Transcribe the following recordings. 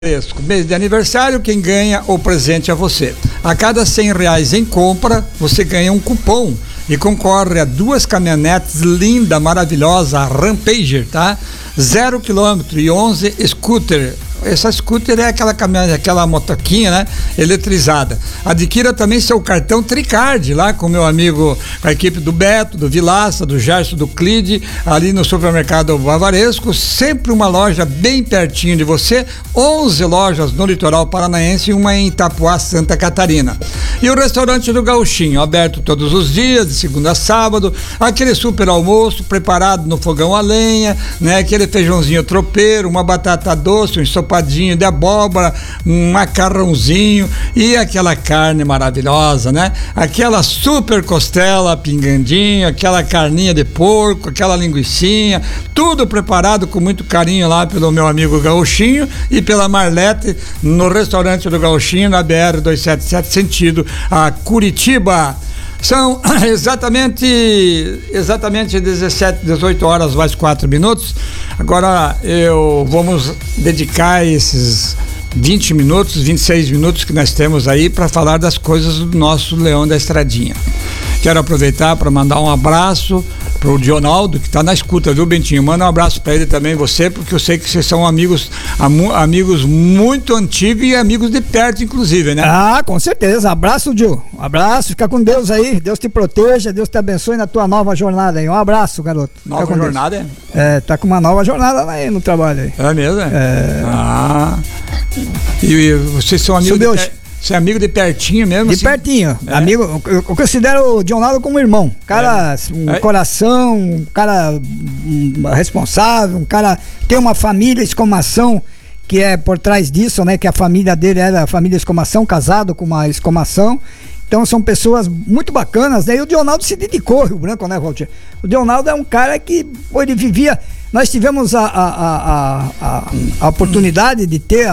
Mês de aniversário, quem ganha o presente é você. A cada R$100 em compra, você ganha um cupom e concorre a 2 caminhonetes linda, maravilhosa, Rampager, tá? 0 km e 11 scooter. Essa scooter é aquela caminhonete, aquela motoquinha, né? Eletrizada. Adquira também seu cartão Tricard lá com meu amigo, com a equipe do Beto, do Vilaça, do Gerson, do Clide, ali no supermercado Bavaresco. Sempre uma loja bem pertinho de você. 11 lojas no litoral paranaense e uma em Itapuá, Santa Catarina. E o restaurante do Gauchinho, aberto todos os dias, de segunda a sábado. Aquele super almoço preparado no fogão a lenha, né? Aquele feijãozinho tropeiro, uma batata doce, um ensopadinho de abóbora, um macarrãozinho e aquela carne maravilhosa, né? Aquela super costela pingandinho, aquela carninha de porco, aquela linguicinha, tudo preparado com muito carinho lá pelo meu amigo Gauchinho e pela Marlete no restaurante do Gauchinho na BR-277, sentido a Curitiba. São exatamente 18 horas mais 4 minutos. Agora vamos dedicar esses 20 minutos, 26 minutos que nós temos aí para falar das coisas do nosso Leão da Estradinha. Quero aproveitar para mandar um abraço pro Dionaldo, que tá na escuta, viu, Bentinho? Manda um abraço para ele também, você, porque eu sei que vocês são amigos muito antigos e amigos de perto, inclusive, né? Ah, com certeza. Abraço, Dio. Um abraço, fica com Deus aí. Deus te proteja, Deus te abençoe na tua nova jornada aí. Um abraço, garoto. Nova jornada, Tá com uma nova jornada lá aí no trabalho aí. É mesmo? E vocês são amigos Você é amigo de pertinho mesmo? De assim? Pertinho. É. Amigo, eu considero o Dionaldo como irmão. Cara, coração, um cara responsável, um cara tem uma família Escomação que é por trás disso, né? Que a família dele era a família Escomação, casado com uma Escomação. Então são pessoas muito bacanas, né? E o Dionaldo se dedicou ao Rio Branco, né, Walter? O Dionaldo é um cara que, ele vivia... Nós tivemos a oportunidade de ter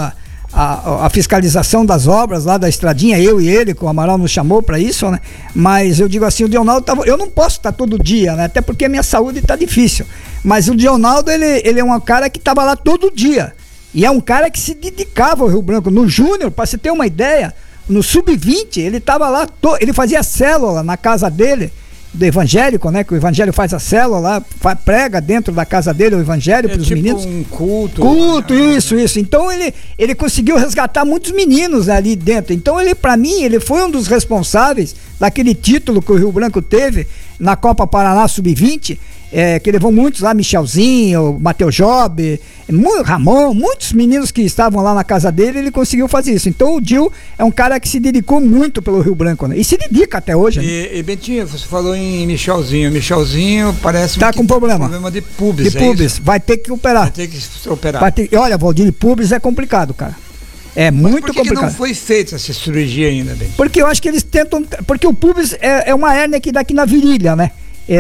a fiscalização das obras lá da estradinha, eu e ele, que o Amaral nos chamou para isso, né? Mas eu digo assim, o Dionaldo eu não posso estar todo dia, né? Até porque a minha saúde está difícil. Mas o Dionaldo, ele é um cara que estava lá todo dia. E é um cara que se dedicava ao Rio Branco. No Júnior, para você ter uma ideia, no Sub-20, ele estava lá, ele fazia célula na casa dele, do evangélico, né? Que o evangelho faz a célula lá, prega dentro da casa dele o evangelho para os tipo meninos. Um culto. Isso. Então ele conseguiu resgatar muitos meninos ali dentro. Então para mim, ele foi um dos responsáveis daquele título que o Rio Branco teve na Copa Paraná Sub-20, que levou muitos lá, Michelzinho, Matheus Job, Ramon, muitos meninos que estavam lá na casa dele, ele conseguiu fazer isso. Então o Dil é um cara que se dedicou muito pelo Rio Branco, né? E se dedica até hoje, né? E Bentinho, você falou em Michelzinho parece tá com problema de pubis. Vai ter que operar. Vai ter que operar. Olha, Valdir, pubis é complicado, cara. É muito complicado. Por que não foi feita essa cirurgia ainda, Bentinho? Porque eu acho que eles tentam, porque o pubis é uma hérnia que dá aqui na virilha, né?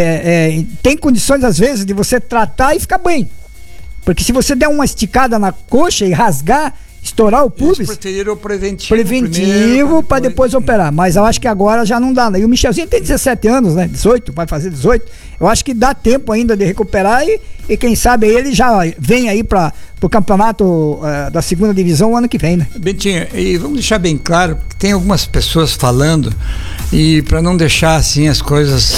Tem condições às vezes de você tratar e ficar bem, porque se você der uma esticada na coxa e rasgar, estourar o pubis, eles preferiram o preventivo para depois operar, mas eu acho que agora já não dá, né? E o Michelzinho tem 17 anos, né? 18, vai fazer 18, eu acho que dá tempo ainda de recuperar e quem sabe ele já vem aí para o campeonato da segunda divisão o ano que vem, né? Bentinho, e vamos deixar bem claro, porque tem algumas pessoas falando, e para não deixar assim as coisas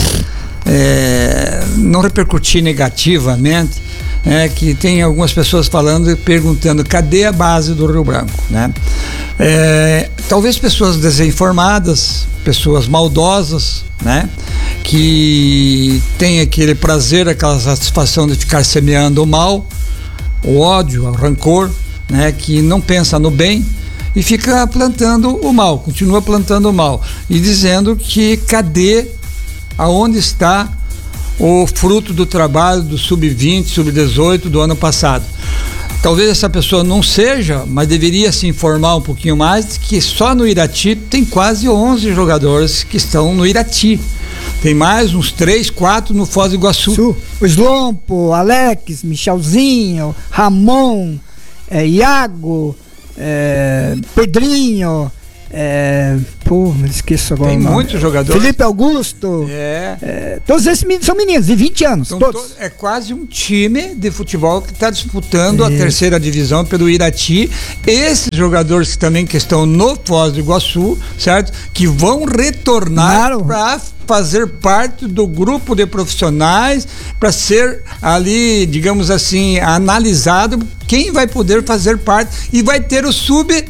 não repercutir negativamente, que tem algumas pessoas falando e perguntando cadê a base do Rio Branco, né? Talvez pessoas desinformadas, pessoas maldosas, né? Que tem aquele prazer, aquela satisfação de ficar semeando o mal, o ódio, o rancor, né? Que não pensa no bem e fica plantando o mal, continua plantando o mal e dizendo que aonde está o fruto do trabalho do Sub-20, Sub-18 do ano passado. Talvez essa pessoa não seja, mas deveria se informar um pouquinho mais que só no Irati tem quase 11 jogadores que estão no Irati. Tem mais uns 3, 4 no Foz do Iguaçu. O Slompo, Alex, Michelzinho, Ramon, Iago, Pedrinho, Me esqueço agora. Tem muitos jogadores. Felipe Augusto. Todos esses meninos são meninos de 20 anos. Então, todos. É quase um time de futebol que está disputando a terceira divisão pelo Irati. Esses jogadores também que estão no Foz do Iguaçu, certo? Que vão retornar para fazer parte do grupo de profissionais, para ser ali, digamos assim, analisado quem vai poder fazer parte, e vai ter o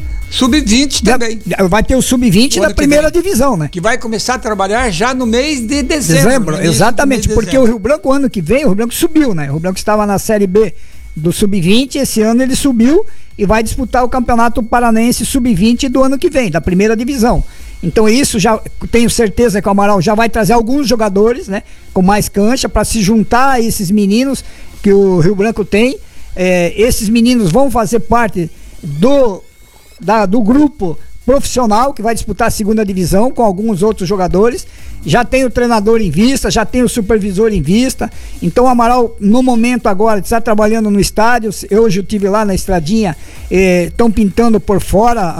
Sub-20 também. Vai ter o Sub-20 da primeira divisão, né? Que vai começar a trabalhar já no mês de dezembro. Exatamente, porque o Rio Branco, ano que vem, o Rio Branco subiu, né? O Rio Branco estava na Série B do Sub-20, esse ano ele subiu e vai disputar o Campeonato Paranaense Sub-20 do ano que vem, da primeira divisão. Então isso já tenho certeza que o Amaral já vai trazer alguns jogadores, né? Com mais cancha, para se juntar a esses meninos que o Rio Branco tem. Esses meninos vão fazer parte do grupo profissional que vai disputar a segunda divisão com alguns outros jogadores. Já tem o treinador em vista, já tem o supervisor em vista. Então o Amaral, no momento agora, está trabalhando no estádio. Hoje eu estive lá na estradinha, estão pintando por fora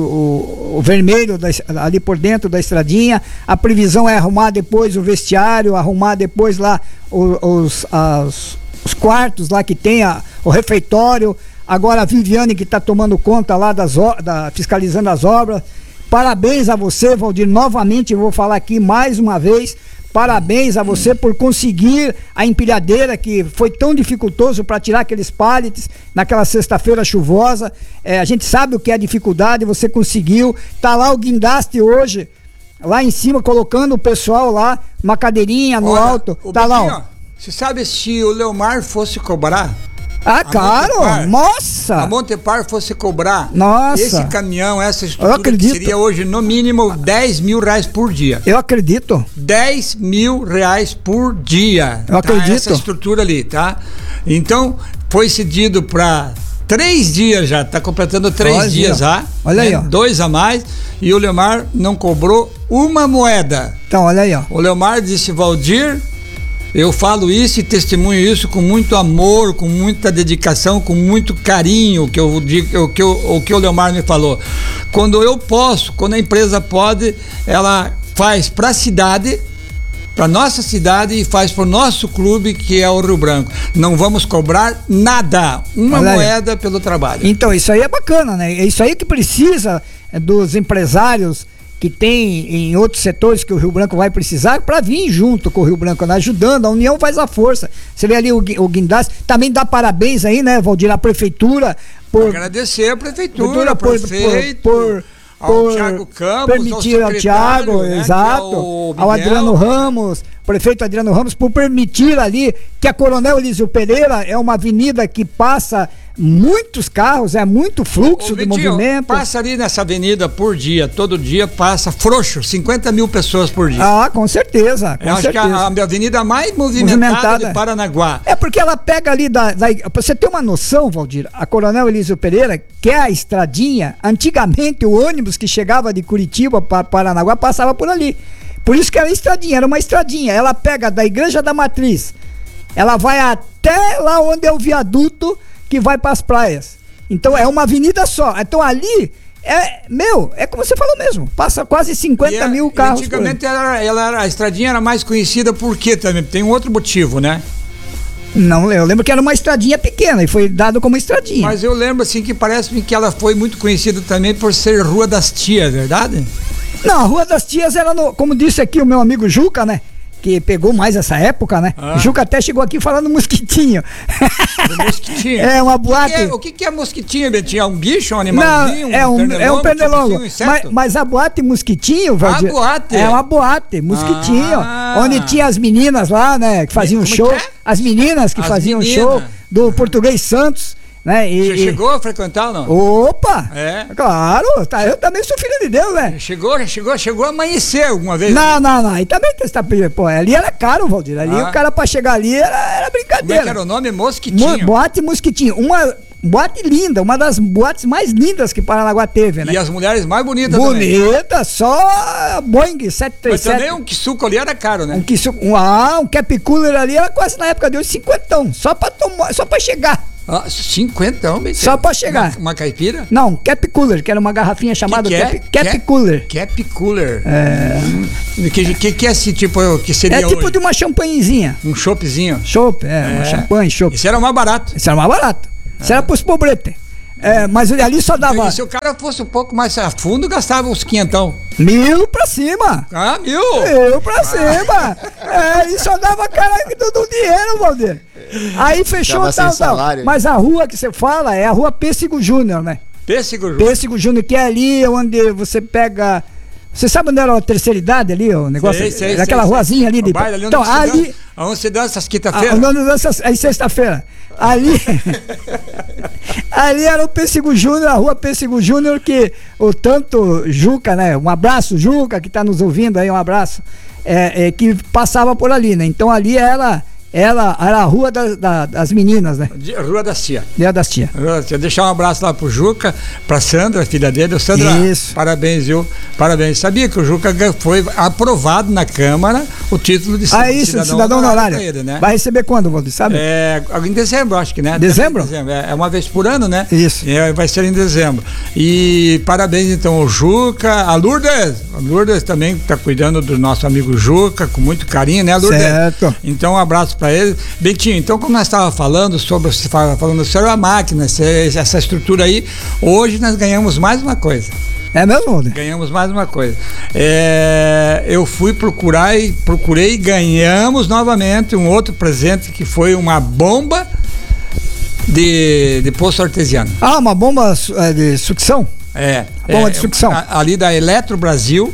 o vermelho ali por dentro da estradinha. A previsão é arrumar depois o vestiário, arrumar depois lá os quartos lá que tem, o refeitório. Agora a Viviane que está tomando conta lá fiscalizando as obras. Parabéns a você, Valdir, novamente eu vou falar aqui mais uma vez, parabéns a você por conseguir a empilhadeira que foi tão dificultoso para tirar aqueles pallets naquela sexta-feira chuvosa. A gente sabe o que é a dificuldade, você conseguiu. Tá lá o guindaste hoje, lá em cima, colocando o pessoal lá, uma cadeirinha no alto. Tá lá, ó. Você sabe se o Leomar fosse cobrar? Claro! Nossa! A Montepar fosse cobrar esse caminhão, essa estrutura, que seria hoje no mínimo 10 mil reais por dia. Eu acredito. 10 mil reais por dia. Eu acredito. Essa estrutura ali, tá? Então, foi cedido para 3 dias já, tá completando 3 dias já. Olha aí, ó. 2 a mais, e o Leomar não cobrou uma moeda. Então, olha aí, ó. O Leomar disse: Valdir, eu falo isso e testemunho isso com muito amor, com muita dedicação, com muito carinho, o que o Leomar me falou. Quando eu posso, quando a empresa pode, ela faz para a cidade, para nossa cidade, e faz para o nosso clube, que é o Rio Branco. Não vamos cobrar nada, uma moeda pelo trabalho. Então isso aí é bacana, né? É isso aí que precisa dos empresários que tem em outros setores que o Rio Branco vai precisar, para vir junto com o Rio Branco, né? Ajudando, a união faz a força. Você vê ali o guindaste, também dá parabéns aí, né, Valdir, a prefeitura por agradecer a prefeitura, por Thiago Campos, permitir ao Thiago, né, exato, ao Adriano Ramos, prefeito Adriano Ramos, por permitir ali que a Coronel Elísio Pereira é uma avenida que passa muitos carros, é muito fluxo de movimento. Passa ali nessa avenida por dia, todo dia passa frouxo, 50 mil pessoas por dia. Com certeza, com acho certeza. Que a avenida mais movimentada de Paranaguá. É porque ela pega ali pra você ter uma noção, Valdir, a Coronel Elísio Pereira, que é a estradinha, antigamente o ônibus que chegava de Curitiba para Paranaguá passava por ali. Por isso que era estradinha, era uma estradinha. Ela pega da Igreja da Matriz, ela vai até lá onde é o viaduto que vai para as praias. Então é uma avenida só. Então ali é como você falou mesmo, passa quase 50 mil carros. Antigamente a estradinha era mais conhecida por quê também? Tem um outro motivo, né? Não, eu lembro que era uma estradinha pequena e foi dado como estradinha. Mas eu lembro assim que parece-me que ela foi muito conhecida também por ser Rua das Tias, verdade? Não, a Rua das Tias era como disse aqui o meu amigo Juca, né? Que pegou mais essa época, né? O Juca até chegou aqui falando mosquitinho. Mosquitinho? É uma boate. O que é mosquitinho, Betinho? É um bicho, um animalzinho? Não, é um pernilongo. Mas a boate mosquitinho, Valdir, boate? É uma boate, mosquitinho. Onde tinha as meninas lá, né? Que faziam show. As meninas que faziam show do Português Santos. Né? Você chegou a frequentar ou não? Opa! Claro, eu também sou filho de Deus, né? Chegou a amanhecer alguma vez? Não, e também ali era caro, Valdir, ali o cara pra chegar ali era brincadeira. Como é que era o nome? Mosquitinho? Boate Mosquitinho, uma boate linda, uma das boates mais lindas que Paranaguá teve, né? E as mulheres mais bonitas também. Bonita, só Boeing 737. Mas também um Kisuko ali era caro, né? Um Cap Cooler ali era quase na época de hoje 50, só pra chegar. 50, bem. Só pra chegar. Uma caipira? Não, Cap Cooler, que era uma garrafinha chamada Cap Cooler. Cap Cooler. Que é esse tipo, que seria É tipo hoje? de uma champanhezinha. Um choppzinho? Chopp, um champanhe, chopp. Isso era mais barato. Isso era mais barato. Isso era pros pobretes. Mas ali só dava... E se o cara fosse um pouco mais a fundo, gastava uns 500. 1.000 pra cima. 1.000? Pra cima. E só dava cara do dinheiro, Valdir. Aí fechou tal. Mas a rua que você fala é a rua Pêssego Júnior, né? Pêssego Júnior, que é ali onde você pega... Você sabe onde era a terceira idade ali, o negócio? Sei, aquela ruazinha ali. De... Ali então, ali... Onde você dança as quinta-feiras? Onde dança aí sexta-feira. Ali... ali era o Pêssego Júnior, a rua Pêssego Júnior, que o tanto Juca, né? Um abraço, Juca, que tá nos ouvindo aí, um abraço. Que passava por ali, né? Então ali era a rua das meninas, né? Rua das Tia. Das Tia. Deixar um abraço lá pro Juca, pra Sandra, filha dele. Sandra, isso. Parabéns, viu? Parabéns. Sabia que o Juca foi aprovado na Câmara o título de cidadão honorário. Ele, né? Vai receber quando, Valdir, sabe? Em dezembro, acho que, né? Dezembro? É uma vez por ano, né? Isso. Vai ser em dezembro. E parabéns, então, ao Juca, a Lourdes. A Lourdes também tá cuidando do nosso amigo Juca, com muito carinho, né, Lourdes? Certo. Então, um abraço para ele. Bentinho, então, como nós estávamos falando sobre a máquina, essa estrutura aí, hoje nós ganhamos mais uma coisa. É mesmo, Valdir? Ganhamos mais uma coisa. Eu fui procurei e ganhamos novamente um outro presente, que foi uma bomba de poço artesiano. Uma bomba de sucção? Bomba de sucção. Ali da Eletrobrasil,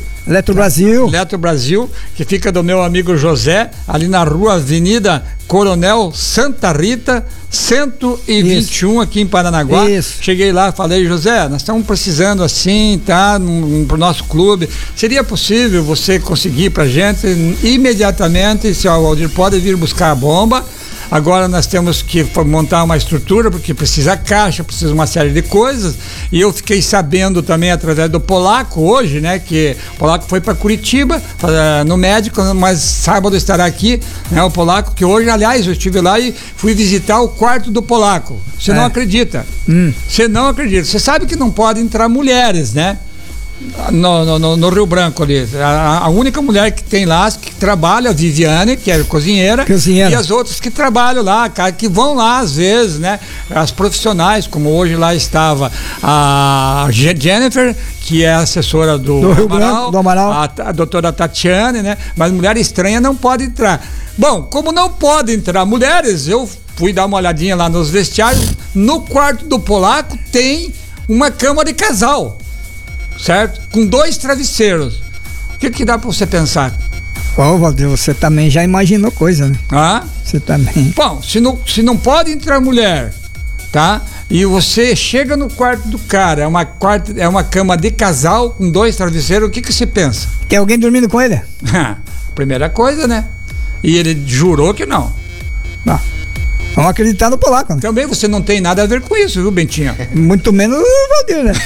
que fica do meu amigo José, ali na rua Avenida Coronel Santa Rita, 121, isso. Aqui em Paranaguá. Isso. Cheguei lá, falei, José, nós estamos precisando assim, tá? Pro nosso clube. Seria possível você conseguir pra gente imediatamente, se o Aldir pode vir buscar a bomba? Agora nós temos que montar uma estrutura, porque precisa caixa, precisa uma série de coisas. E eu fiquei sabendo também através do Polaco hoje, né? Que o Polaco foi para Curitiba no médico, mas sábado estará aqui, né? O Polaco, que hoje, aliás, eu estive lá e fui visitar o quarto do Polaco. Você não acredita? Você não acredita. Você sabe que não pode entrar mulheres, né? No Rio Branco ali, a única mulher que tem lá, que trabalha, a Viviane, que é cozinheira, e as outras que trabalham lá, cara, que vão lá às vezes, né? As profissionais, como hoje lá estava a Jennifer, que é assessora do Rio Branco, do Amaral, a doutora Tatiane, né? Mas mulher estranha não pode entrar. Bom, como não pode entrar mulheres, eu fui dar uma olhadinha lá nos vestiários. No quarto do Polaco tem uma cama de casal, certo? Com 2 travesseiros. O que dá pra você pensar? Valdir, você também já imaginou coisa, né? Você também. Bom, se não pode entrar mulher, tá? E você chega no quarto do cara, é uma cama de casal com 2 travesseiros, o que você pensa? Tem alguém dormindo com ele? Primeira coisa, né? E ele jurou que não. Vamos acreditar no Polaco, né? Também você não tem nada a ver com isso, viu, Bentinho? Muito menos o Valdir, né?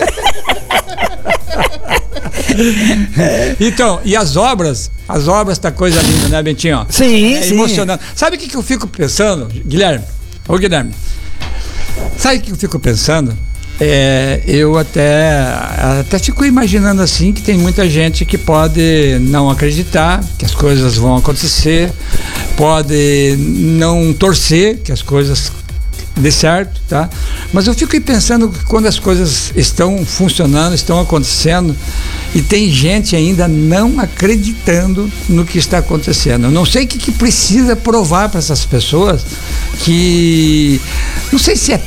Então, e as obras tá coisa linda, né, Bentinho? Sim, sim. Emocionante. Sabe o que eu fico pensando, Guilherme? Ô, Guilherme, sabe o que eu fico pensando? Eu até fico imaginando assim que tem muita gente que pode não acreditar que as coisas vão acontecer, pode não torcer que as coisas dê certo, tá? Mas eu fico pensando que quando as coisas estão funcionando, estão acontecendo, e tem gente ainda não acreditando no que está acontecendo. Eu não sei o que precisa provar para essas pessoas, que não sei se é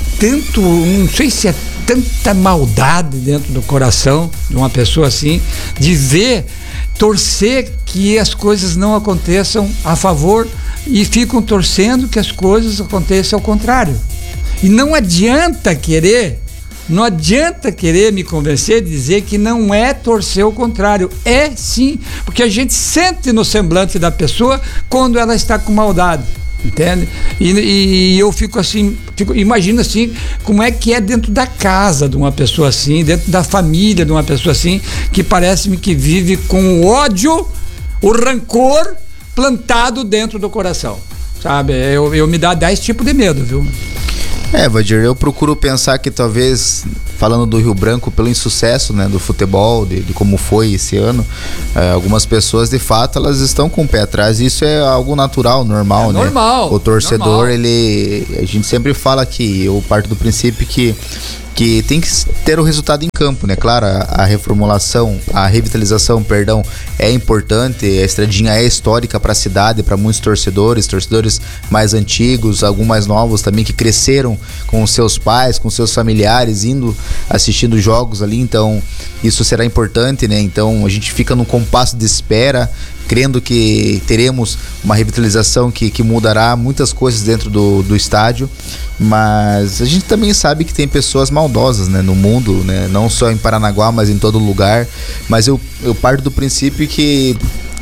tanta maldade dentro do coração de uma pessoa assim, de torcer que as coisas não aconteçam a favor, e ficam torcendo que as coisas aconteçam ao contrário. E não adianta querer me convencer de dizer que não é torcer ao contrário. É sim, porque a gente sente no semblante da pessoa quando ela está com maldade, entende? E eu imagino assim, como é que é dentro da casa de uma pessoa assim, dentro da família de uma pessoa assim, que parece-me que vive com o ódio, o rancor plantado dentro do coração, sabe? Eu me dá 10 tipos de medo, viu? Valdir, eu procuro pensar que talvez, falando do Rio Branco, pelo insucesso, né, do futebol, de como foi esse ano, algumas pessoas, de fato, elas estão com o pé atrás, e isso é algo natural, normal, né? Normal. O torcedor, a gente sempre fala que eu parto do princípio que tem que ter o resultado em campo, né? Claro, a reformulação, a revitalização, perdão, é importante, a estradinha é histórica para a cidade, para muitos torcedores mais antigos, alguns mais novos também, que cresceram com seus pais, com seus familiares, assistindo jogos ali, então isso será importante, né? Então a gente fica num compasso de espera, crendo que teremos uma revitalização que mudará muitas coisas dentro do estádio, mas a gente também sabe que tem pessoas maldosas, né, no mundo, né, não só em Paranaguá, mas em todo lugar, mas eu parto do princípio que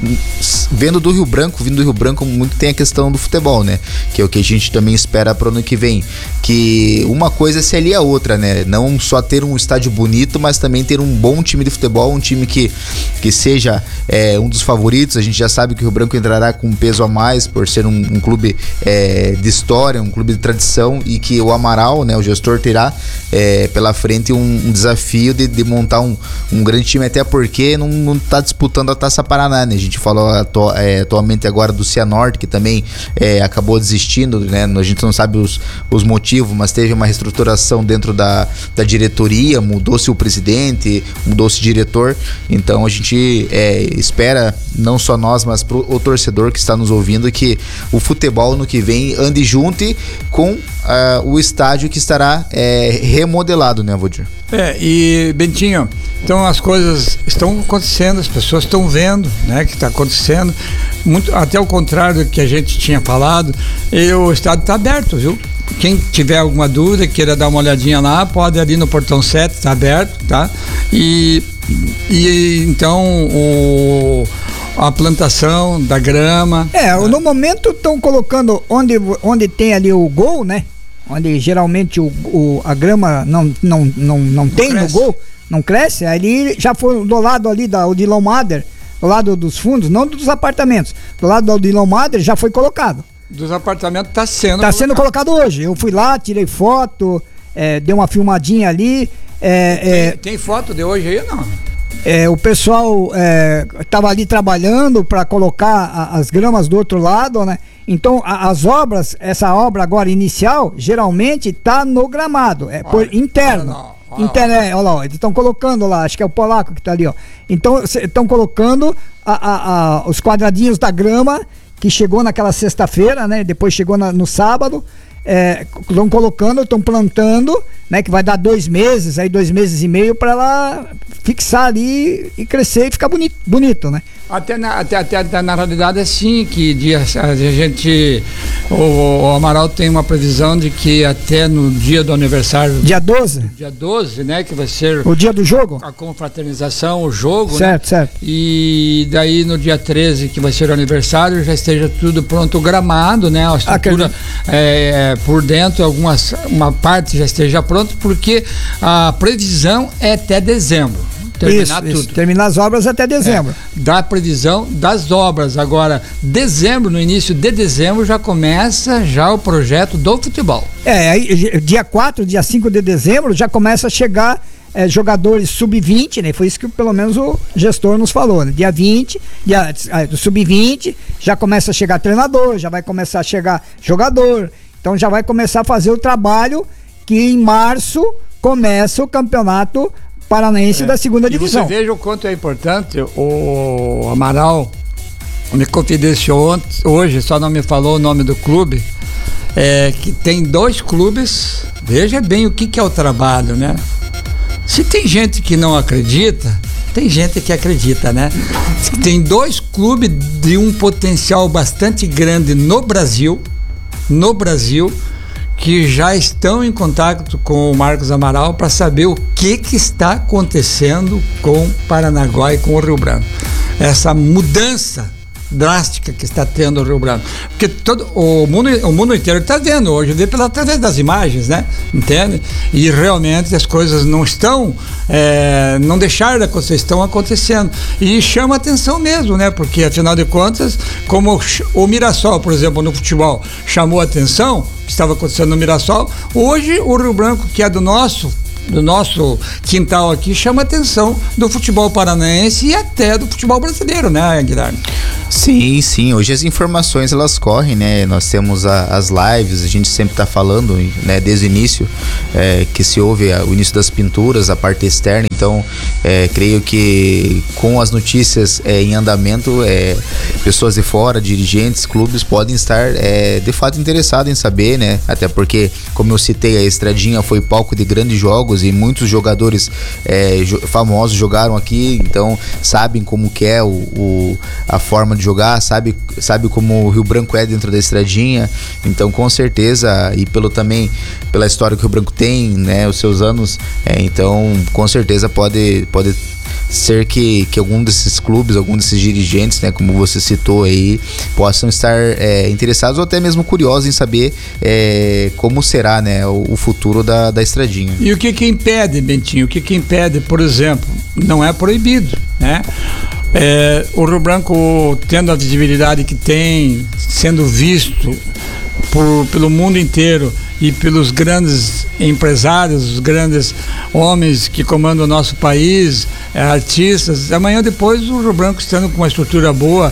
vindo do Rio Branco muito tem a questão do futebol, né? Que é o que a gente também espera para o ano que vem. Que uma coisa se alia a outra, né? Não só ter um estádio bonito, mas também ter um bom time de futebol, um time que seja um dos favoritos. A gente já sabe que o Rio Branco entrará com um peso a mais por ser um clube de história, um clube de tradição, e que o Amaral, né, o gestor, terá pela frente um desafio de montar um grande time, até porque não está disputando a Taça Paraná, né? A gente falou atualmente agora do Cianorte, que também acabou desistindo, né? A gente não sabe os motivos, mas teve uma reestruturação dentro da diretoria, mudou-se o presidente, mudou-se o diretor, então a gente espera, não só nós, mas o torcedor que está nos ouvindo, que o futebol no que vem ande junto com o estádio que estará remodelado, né, Valdir? E Bentinho, então as coisas estão acontecendo, as pessoas estão vendo, né, que está acontecendo, muito, até o contrário do que a gente tinha falado, e o estádio está aberto, viu? Quem tiver alguma dúvida, queira dar uma olhadinha lá, pode ali no portão 7, está aberto, tá? E então a plantação da grama. No momento estão colocando onde tem ali o gol, né? Onde geralmente a grama não tem no gol, não cresce, ali já foi do lado ali da Odilon Mader, do lado dos fundos, não dos apartamentos, do lado da Odilon Mader já foi colocado. Dos apartamentos está sendo colocado hoje. Eu fui lá, tirei foto, dei uma filmadinha ali. Tem foto de hoje aí ou não? O pessoal estava ali trabalhando para colocar as gramas do outro lado, né? Então as obras, essa obra agora inicial, geralmente está no gramado, por interno. Olha lá, eles estão colocando lá, acho que é o polaco que está ali, ó. Então estão colocando os quadradinhos da grama que chegou naquela sexta-feira, né? Depois chegou no sábado. Estão colocando, estão plantando, né? Que vai dar 2 meses, aí 2 meses e meio para ela fixar ali e crescer e ficar bonito, né? Até na realidade é assim, que a gente, o Amaral tem uma previsão de que até no dia do aniversário, dia 12, né, que vai ser o dia do jogo, a confraternização, o jogo, certo, né? certo. E daí no dia 13, que vai ser o aniversário, já esteja tudo pronto, o gramado, né, a estrutura por dentro, uma parte já esteja pronto, porque a previsão é até dezembro. Terminar tudo. Terminar as obras até dezembro. Da previsão das obras. Agora, no início de dezembro, já começa o projeto do futebol. Aí dia 4, dia 5 de dezembro, já começa a chegar jogadores sub-20, né? Foi isso que pelo menos o gestor nos falou, né? Dia 20, do sub-20, já começa a chegar treinador, já vai começar a chegar jogador. Então já vai começar a fazer o trabalho que em março começa o campeonato paranaense da segunda divisão. Você veja o quanto é importante. O Amaral me confidenciou hoje, só não me falou o nome do clube, que tem 2 clubes. Veja bem o que é o trabalho, né? Se tem gente que não acredita, tem gente que acredita, né? Tem 2 clubes de um potencial bastante grande no Brasil, que já estão em contato com o Marcos Amaral para saber o que está acontecendo com Paranaguá e com o Rio Branco. Essa mudança drástica que está tendo o Rio Branco. Porque o mundo inteiro está vendo hoje, vê através das imagens, né? Entende? E realmente as coisas não estão, não deixaram de acontecer, estão acontecendo. E chama atenção mesmo, né? Porque afinal de contas, como o Mirassol, por exemplo, no futebol, chamou atenção, que estava acontecendo no Mirassol, hoje o Rio Branco, que é do nosso quintal aqui, chama a atenção do futebol paranaense e até do futebol brasileiro, né, Guilherme? Sim, hoje as informações elas correm, né? Nós temos as lives, a gente sempre está falando, né, desde o início, que se ouve o início das pinturas, a parte externa. Então creio que com as notícias em andamento, pessoas de fora, dirigentes, clubes podem estar de fato interessados em saber, né? Até porque, como eu citei, a Estradinha foi palco de grandes jogos e muitos jogadores famosos jogaram aqui, então sabem como que é a forma de jogar, sabe como o Rio Branco é dentro da Estradinha. Então com certeza, e pela história que o Rio Branco tem, né, os seus anos, então com certeza pode ser que algum desses clubes, algum desses dirigentes, né, como você citou aí, possam estar interessados ou até mesmo curiosos em saber como será, né, o futuro da Estradinha. E o que impede, Bentinho? O que impede, por exemplo, não é proibido, né? O Rio Branco, tendo a visibilidade que tem, sendo visto pelo mundo inteiro e pelos grandes empresários, os grandes homens que comandam o nosso país, artistas, amanhã depois o Rio Branco estando com uma estrutura boa,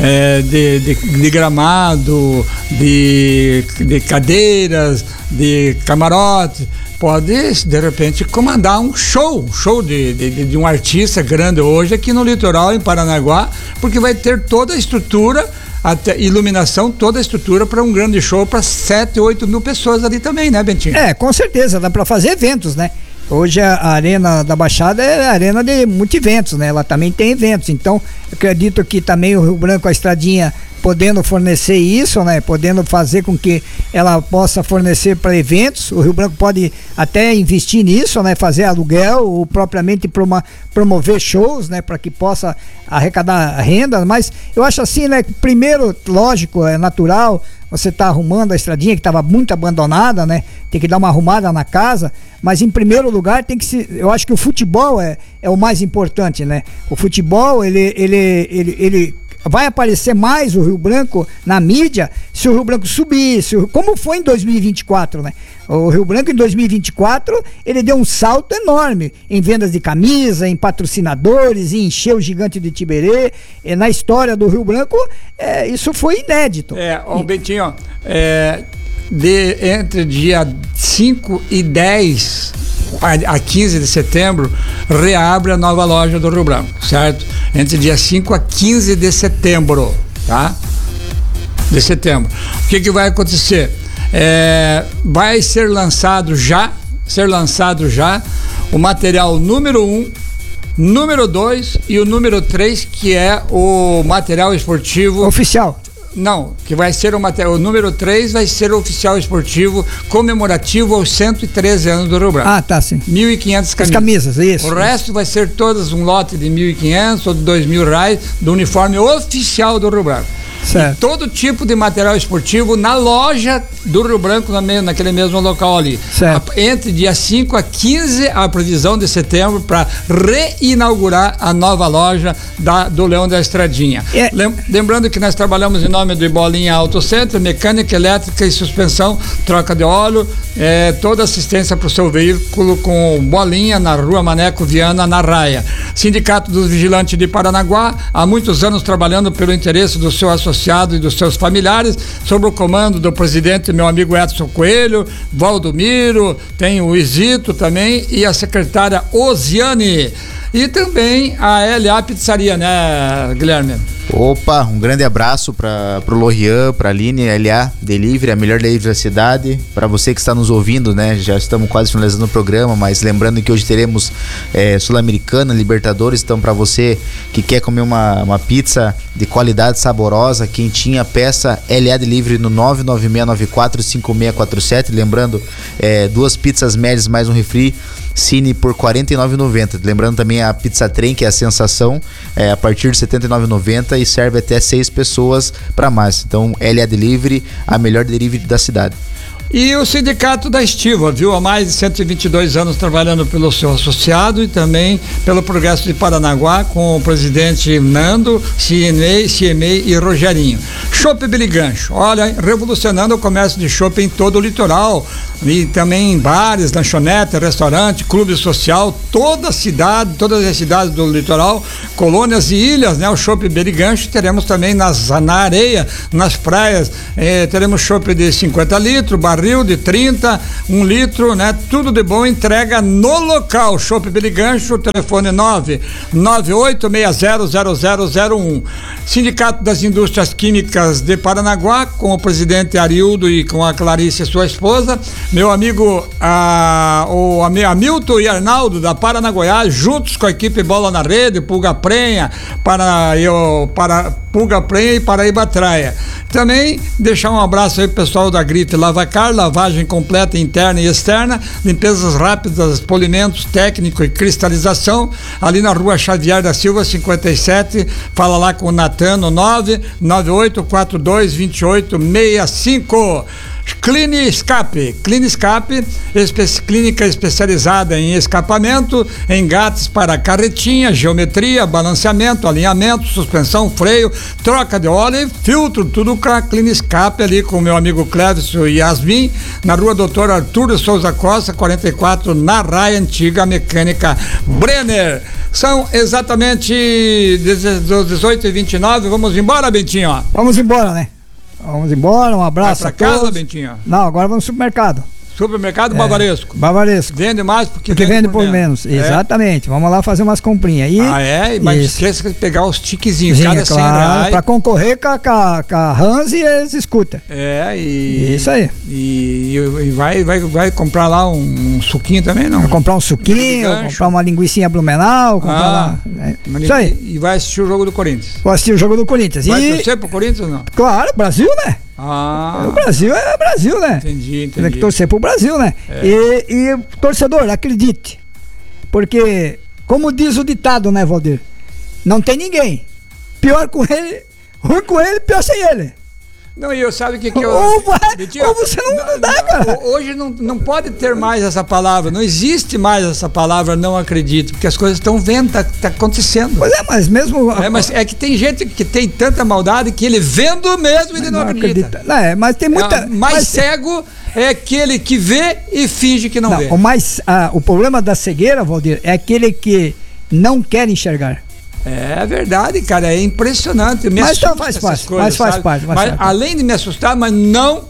de gramado, de cadeiras, de camarote, pode de repente comandar um show de um artista grande hoje aqui no litoral, em Paranaguá, porque vai ter toda a estrutura, até iluminação, toda a estrutura para um grande show para 7, 8 mil pessoas ali também, né, Bentinho? Com certeza, dá para fazer eventos, né? Hoje a Arena da Baixada é a arena de multi-eventos, né? Ela também tem eventos, então eu acredito que também o Rio Branco, a Estradinha, podendo fornecer isso, né? Podendo fazer com que ela possa fornecer para eventos, o Rio Branco pode até investir nisso, né? Fazer aluguel ou propriamente promover shows, né? Para que possa arrecadar renda, mas eu acho assim, né? Primeiro, lógico, é natural, você tá arrumando a Estradinha que estava muito abandonada, né? Tem que dar uma arrumada na casa, mas em primeiro lugar eu acho que o futebol é o mais importante, né? O futebol, ele vai aparecer mais o Rio Branco na mídia se o Rio Branco subir, como foi em 2024, né? O Rio Branco em 2024, ele deu um salto enorme em vendas de camisa, em patrocinadores, em encher o Gigante de Tiberê. Na história do Rio Branco, isso foi inédito. Bentinho, entre dia 5 e 10 a 15 de setembro, reabre a nova loja do Rio Branco, certo? Entre dia 5 a 15 de setembro, tá? De setembro. O que vai acontecer? Vai ser lançado já o material número 1, número 2 e o número 3, que é o material esportivo oficial. Não, que vai ser o número 3 vai ser o oficial esportivo comemorativo aos 113 anos do Rio Branco. Ah, tá, sim. 1.500 camisas, isso. O resto vai ser todas um lote de 1.500 ou de R$2.000 do uniforme oficial do Rio Branco. Certo. E todo tipo de material esportivo na loja do Rio Branco, naquele mesmo local ali. Certo. Entre dia 5 a 15, a previsão de setembro, para reinaugurar a nova loja do Leão da Estradinha. Lembrando que nós trabalhamos em nome do Bolinha Auto Center, mecânica, elétrica e suspensão, troca de óleo, toda assistência para o seu veículo com Bolinha, na Rua Maneco Viana, na Raia. Sindicato dos Vigilantes de Paranaguá, há muitos anos trabalhando pelo interesse do seu associado e dos seus familiares, sob o comando do presidente, meu amigo Edson Coelho, Valdomiro, tem o Isito também e a secretária Osiane. E também a LA Pizzaria, né, Guilherme? Opa, um grande abraço para o Lorian, para a Aline, LA Delivery, a melhor delivery da cidade. Para você que está nos ouvindo, né? Já estamos quase finalizando o programa, mas lembrando que hoje teremos Sul-Americana, Libertadores. Então, para você que quer comer uma pizza de qualidade, saborosa, quentinha, peça LA Delivery no 996945647. Lembrando, 2 pizzas médias mais um refri Cine por R$ 49,90. Lembrando também a Pizza Trem, que é a sensação, a partir de R$ 79,90 e serve até 6 pessoas para mais. Então, LA Delivery, a melhor delivery da cidade. E o Sindicato da Estiva, viu? Há mais de 122 anos trabalhando pelo seu associado e também pelo Progresso de Paranaguá, com o presidente Nando, CMEI e Rogerinho. Chopp Beligancho, olha, revolucionando o comércio de chopp em todo o litoral. E também em bares, lanchonete, restaurante, clube social, todas as cidades do litoral, colônias e ilhas, né? O Chopp Beligancho teremos também na areia, nas praias, teremos chopp de 50 litros, barril de 30, 1 litro, né? Tudo de bom, entrega no local. Chopp Beligancho, telefone 998600001. Sindicato das Indústrias Químicas de Paranaguá, com o presidente Arildo e com a Clarice, sua esposa. Meu amigo o Hamilton e Arnaldo da Paranagoiás, juntos com a equipe Bola na Rede, Pulga Prenha, Pulga Prenha e Paraíba Traia. Também deixar um abraço aí pro pessoal da Grite Lavacar, lavagem completa interna e externa, limpezas rápidas, polimentos técnico e cristalização, ali na Rua Xavier da Silva 57. Fala lá com o Natano 998422865. Cliniscape, clínica especializada em escapamento, engates para carretinha, geometria, balanceamento, alinhamento, suspensão, freio, troca de óleo e filtro, tudo com a Cliniscape, ali com o meu amigo Clévio e Yasmin, na Rua Doutor Arthur Souza Costa, 44, na Raia Antiga Mecânica Brenner. São exatamente 18h29, vamos embora, Bentinho? Vamos embora, né? Vamos embora, um abraço. Vai pra casa, Bentinho? Não, agora vamos no supermercado. Supermercado Bavaresco. Bavaresco. Vende mais porque vende por menos. Exatamente. Vamos lá fazer umas comprinhas. Mas não esqueça de pegar os tiquezinhos, cada R$100. Pra concorrer com a Hans e eles escutam. Isso aí. E vai comprar lá um suquinho também, não? Vai comprar um suquinho, comprar uma linguicinha Blumenau, comprar lá. Isso aí. E vai assistir o jogo do Corinthians. Vou assistir o jogo do Corinthians. Vai torcer pro Corinthians ou não? Claro, Brasil, né? O Brasil é Brasil, né? Entendi. Tem que torcer pro Brasil, né? E torcedor, acredite. Porque, como diz o ditado, né, Valdir? Não tem ninguém. Pior com ele, ruim com ele, pior sem ele. Não, e eu sabe o que eu... Ou você não dá, cara. Hoje não pode ter mais essa palavra, não existe mais essa palavra não acredito, porque as coisas estão vendo, tá acontecendo. Pois é, mas mesmo... Mas é que tem gente que tem tanta maldade que ele vendo mesmo ele não acredita. Mas tem muita... Cego é aquele que vê e finge que não vê. O problema da cegueira, Valdir, é aquele que não quer enxergar. É verdade, cara, é impressionante. Mas faz parte. Além de me assustar, mas não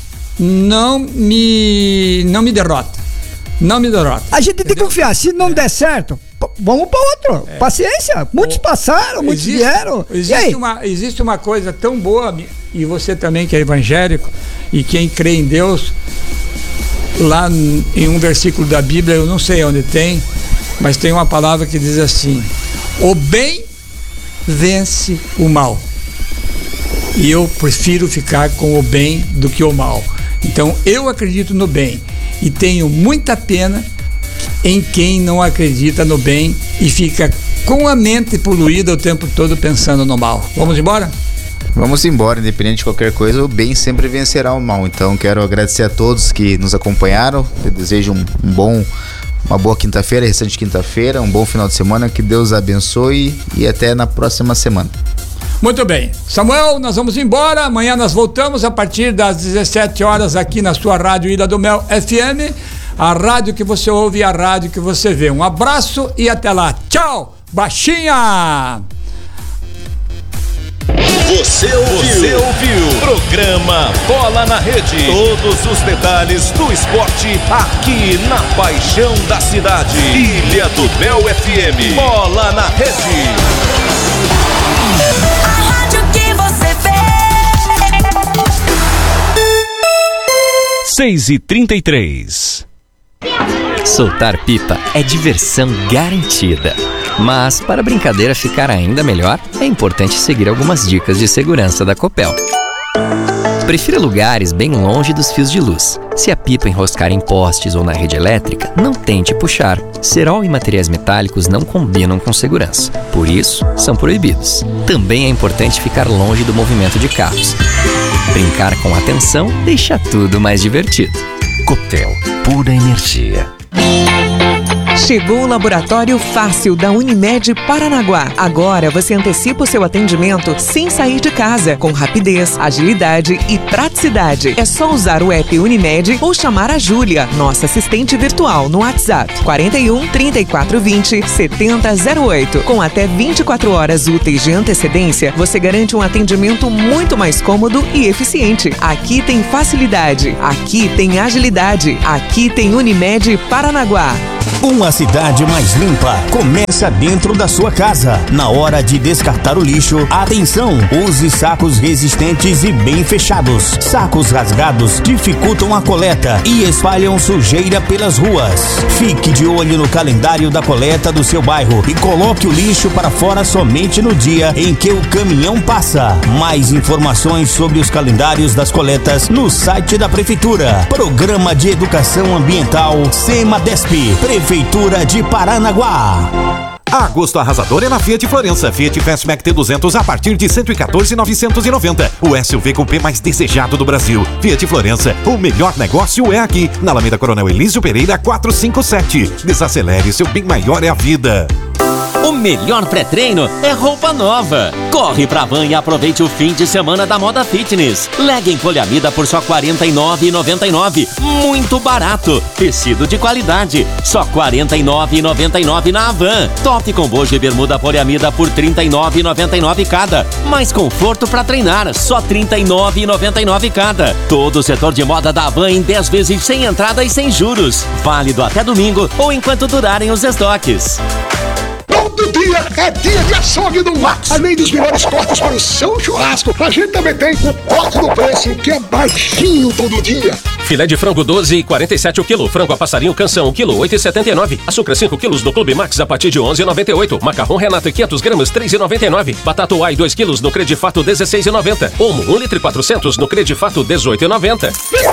me derrota. Não me derrota. A gente tem que confiar. Se não der certo, vamos para outro. Paciência. Muitos passaram, muitos vieram. Existe uma coisa tão boa, e você também que é evangélico, e quem crê em Deus, lá em um versículo da Bíblia, eu não sei onde tem, mas tem uma palavra que diz assim: o bem vence o mal. E eu prefiro ficar com o bem do que o mal. Então eu acredito no bem e tenho muita pena em quem não acredita no bem e fica com a mente poluída o tempo todo pensando no mal. Vamos embora? Vamos embora, independente de qualquer coisa, o bem sempre vencerá o mal. Então quero agradecer a todos que nos acompanharam. Eu desejo uma boa quinta-feira, restante quinta-feira, um bom final de semana, que Deus abençoe e até na próxima semana. Muito bem, Samuel, nós vamos embora, amanhã nós voltamos a partir das 17 horas aqui na sua rádio Ilha do Mel FM, a rádio que você ouve e a rádio que você vê. Um abraço e até lá, tchau, baixinha! Você ouviu Programa Bola na Rede. Todos os detalhes do esporte aqui na paixão da cidade. Ilha do Mel FM. Bola na Rede. A rádio que você vê. 6h33. Soltar pipa é diversão garantida. Mas, para a brincadeira ficar ainda melhor, é importante seguir algumas dicas de segurança da Copel. Prefira lugares bem longe dos fios de luz. Se a pipa enroscar em postes ou na rede elétrica, não tente puxar. Cerol e materiais metálicos não combinam com segurança. Por isso, são proibidos. Também é importante ficar longe do movimento de carros. Brincar com atenção deixa tudo mais divertido. Copel, pura energia. Chegou o Laboratório Fácil da Unimed Paranaguá. Agora você antecipa o seu atendimento sem sair de casa, com rapidez, agilidade e praticidade. É só usar o app Unimed ou chamar a Júlia, nossa assistente virtual, no WhatsApp 41 34 20 7008. Com até 24 horas úteis de antecedência, você garante um atendimento muito mais cômodo e eficiente. Aqui tem facilidade, aqui tem agilidade, aqui tem Unimed Paranaguá. Uma cidade mais limpa começa dentro da sua casa. Na hora de descartar o lixo, atenção! Use sacos resistentes e bem fechados. Sacos rasgados dificultam a coleta e espalham sujeira pelas ruas. Fique de olho no calendário da coleta do seu bairro e coloque o lixo para fora somente no dia em que o caminhão passa. Mais informações sobre os calendários das coletas no site da Prefeitura. Programa de Educação Ambiental SEMADESP, Prefeitura de Paranaguá. Agosto arrasador é na Fiat Florença. Fiat Fastback T200 a partir de 114.990. O SUV Coupé mais desejado do Brasil. Fiat Florença, o melhor negócio é aqui, na Alameda Coronel Elísio Pereira 457. Desacelere, seu bem maior é a vida. O melhor pré-treino é roupa nova. Corre pra Van e aproveite o fim de semana da moda fitness. Legging poliamida por só R$ 49,99. Muito barato. Tecido de qualidade. Só R$ 49,99 na Van. Top com bojo e bermuda poliamida por R$ 39,99 cada. Mais conforto pra treinar. Só R$ 39,99 cada. Todo o setor de moda da Van em 10 vezes sem entrada e sem juros. Válido até domingo ou enquanto durarem os estoques. Todo dia é dia de açougue do Max. Além dos melhores cortes para o seu churrasco, a gente também tem o corte do preço, que é baixinho todo dia. Filé de frango 12,47 o quilo. Frango a passarinho Canção, quilo 8,79. Açúcar 5 quilos no Clube Max a partir de 11,98. Macarrão Renato 500 gramas 3,99. Batata Uai 2 quilos no Credifato 16,90. Omo 1 litro e 400 no Credifato 18,90.